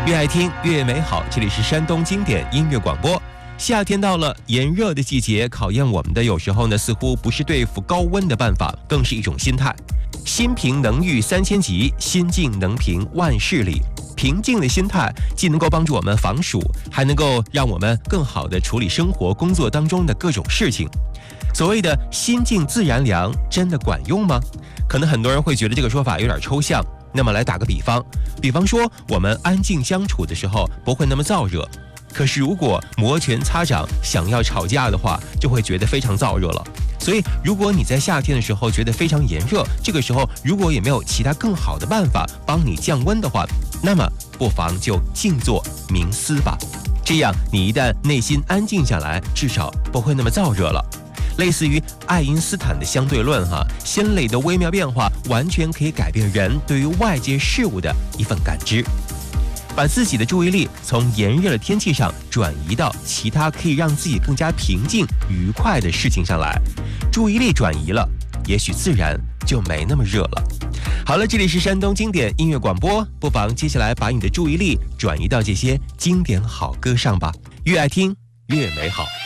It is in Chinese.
越爱听越美好，这里是山东经典音乐广播。夏天到了，炎热的季节考验我们的，有时候呢，似乎不是对付高温的办法，更是一种心态。心平能御3000疾，心静能平万事理。平静的心态既能够帮助我们防暑，还能够让我们更好地处理生活工作当中的各种事情。所谓的心静自然凉，真的管用吗？可能很多人会觉得这个说法有点抽象。那么来打个比方说我们安静相处的时候不会那么燥热，可是如果摩拳擦掌想要吵架的话，就会觉得非常燥热了。所以如果你在夏天的时候觉得非常炎热，这个时候如果也没有其他更好的办法帮你降温的话，那么不妨就静坐冥思吧，这样你一旦内心安静下来，至少不会那么燥热了。类似于爱因斯坦的相对论心理的微妙变化完全可以改变人对于外界事物的一份感知。把自己的注意力从炎热的天气上转移到其他可以让自己更加平静愉快的事情上来，注意力转移了，也许自然就没那么热了。好了，这里是山东经典音乐广播，不妨接下来把你的注意力转移到这些经典好歌上吧，越爱听越美好。